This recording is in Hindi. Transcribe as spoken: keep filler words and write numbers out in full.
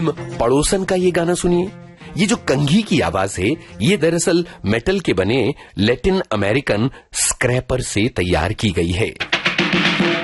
फिल्म पड़ोसन का ये गाना सुनिए। ये जो कंघी की आवाज है, ये दरअसल मेटल के बने लैटिन अमेरिकन स्क्रैपर से तैयार की गई है।